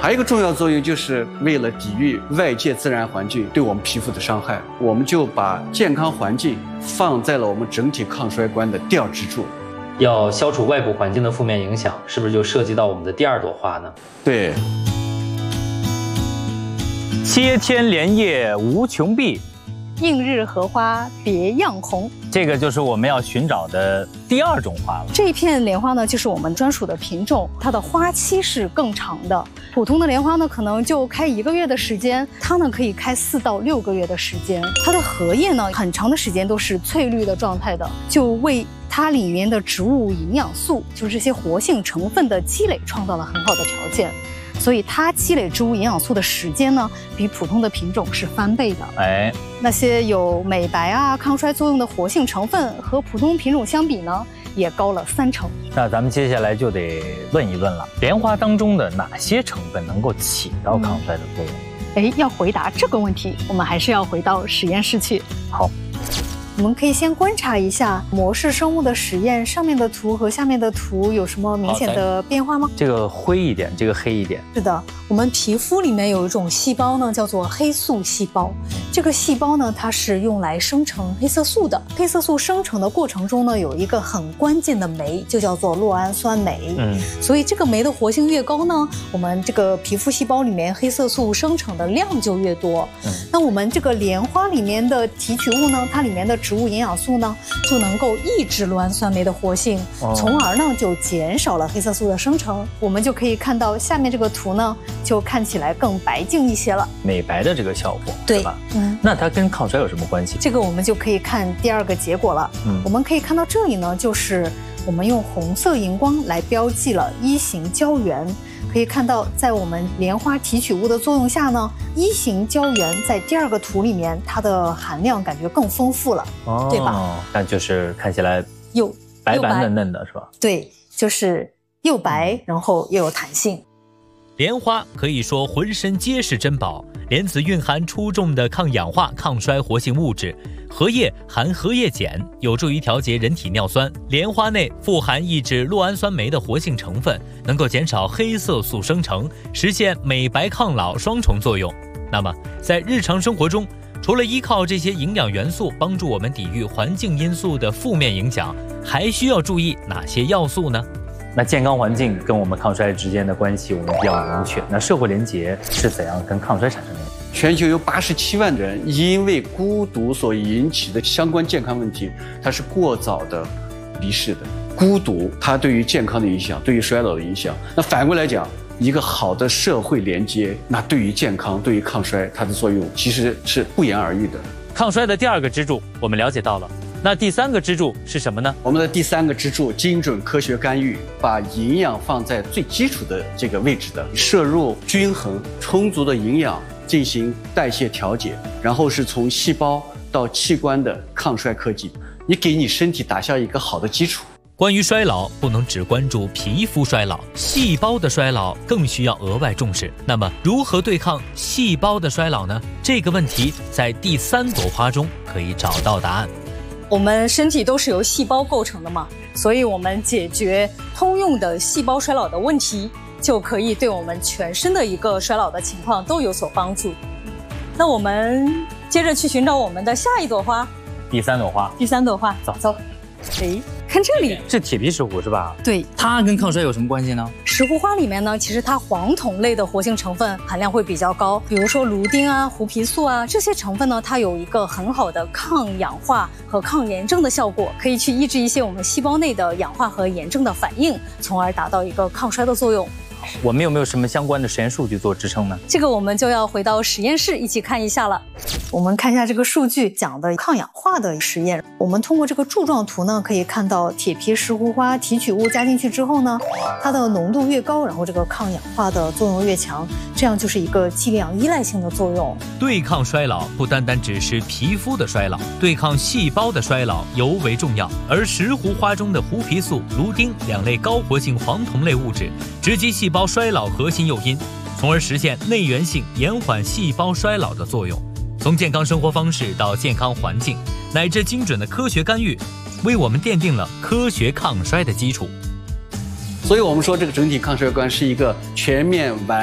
还有一个重要作用，就是为了抵御外界自然环境对我们皮肤的伤害，我们就把健康环境放在了我们整体抗衰观的第二支柱。 要消除外部环境的负面影响，是不是就涉及到我们的第二朵花呢？ 对。 接天莲叶无穷碧， 映日荷花别样红。 这个就是我们要寻找的第二种花了。 这一片莲花呢，就是我们专属的品种，它的花期是更长的。普通的莲花呢，可能就开1个月的时间，它呢可以开4到6个月的时间。它的荷叶呢，很长的时间都是翠绿的状态的，就为它里面的植物营养素，就是这些活性成分的积累，创造了很好的条件。所以它积累植物营养素的时间呢，比普通的品种是翻倍的。 哎， 那些有美白啊、抗衰作用的活性成分和普通品种相比呢，也高了3成。 那咱们接下来就得问一问了，莲花当中的哪些成分能够起到抗衰的作用？ 要回答这个问题，我们还是要回到实验室去。 好。 我们可以先观察一下模式生物的实验，上面的图和下面的图有什么明显的变化吗？ 这个灰一点，这个黑一点。 是的，我们皮肤里面有一种细胞呢，叫做黑素细胞。这个细胞呢，它是用来生成黑色素的。黑色素生成的过程中呢，有一个很关键的酶，就叫做酪氨酸酶。所以这个酶的活性越高呢，我们这个皮肤细胞里面黑色素生成的量就越多。那我们这个莲花里面的提取物呢，它里面的植物营养素呢，就能够抑制酪氨酸酶的活性，从而呢就减少了黑色素的生成。我们就可以看到下面这个图呢，就看起来更白净一些了， 美白的这个效果， 对吧？那它跟抗衰有什么关系？ 这个我们就可以看第2个结果了。我们可以看到这里呢，就是我们用红色荧光来标记了1型胶原。可以看到，在我们莲花提取物的作用下呢，1型胶原在第2个图里面，它的含量感觉更丰富了，对吧？ 那就是看起来又白白嫩嫩的，是吧？ 对，就是又白，然后又有弹性。 莲花可以说浑身皆是珍宝，莲子蕴含出众的抗氧化、抗衰活性物质。荷叶含荷叶碱，有助于调节人体尿酸。莲花内富含抑制酪氨酸酶的活性成分，能够减少黑色素生成，实现美白抗老双重作用。那么，在日常生活中，除了依靠这些营养元素帮助我们抵御环境因素的负面影响，还需要注意哪些要素呢？ 那健康环境跟我们抗衰之间的关系我们比较明确，那社会连结是怎样跟抗衰产生联系？ 全球有87万人因为孤独所引起的相关健康问题，它是过早的离世的。孤独它对于健康的影响，对于衰老的影响，那反过来讲，一个好的社会连接，那对于健康、对于抗衰，它的作用其实是不言而喻的。 抗衰的第2个支柱我们了解到了，那第3个支柱是什么呢？ 我们的第3个支柱，精准科学干预，把营养放在最基础的这个位置的，摄入均衡充足的营养，进行代谢调节，然后是从细胞到器官的抗衰科技，你给你身体打下一个好的基础。 关于衰老，不能只关注皮肤衰老，细胞的衰老更需要额外重视。那么，如何对抗细胞的衰老呢？这个问题在第3朵花中可以找到答案。 我们身体都是由细胞构成的嘛，所以我们解决通用的细胞衰老的问题，就可以对我们全身的一个衰老的情况都有所帮助。那我们接着去寻找我们的下一朵花， 第3朵花。 第3朵花，走。看这里， 是铁皮石斛是吧？ 对， 它跟抗衰有什么关系呢？ 石斛花里面呢，其实它黄酮类的活性成分含量会比较高，比如说芦丁啊、胡皮素啊这些成分呢，它有一个很好的抗氧化和抗炎症的效果，可以去抑制一些我们细胞内的氧化和炎症的反应，从而达到一个抗衰的作用。 我们有没有什么相关的实验数据做支撑呢？ 这个我们就要回到实验室一起看一下了。我们看一下这个数据讲的抗氧化的实验。我们通过这个柱状图呢，可以看到铁皮石斛花提取物加进去之后呢，它的浓度越高，然后这个抗氧化的作用越强，这样就是一个剂量依赖性的作用。 对抗衰老不单单只是皮肤的衰老，对抗细胞的衰老尤为重要。而石斛花中的胡皮素、芦丁2类高活性黄酮类物质，直击细胞衰老核心诱因，从而实现内源性延缓细胞衰老的作用。从健康生活方式到健康环境，乃至精准的科学干预，为我们奠定了科学抗衰的基础。 所以我们说这个整体抗衰观是一个全面完